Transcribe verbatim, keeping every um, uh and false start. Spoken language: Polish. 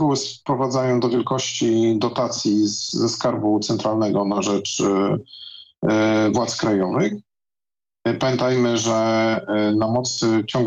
reguły sprowadzają do wielkości dotacji z, ze Skarbu Centralnego na rzecz y, y, władz krajowych. Pamiętajmy, że y, na mocy ciągu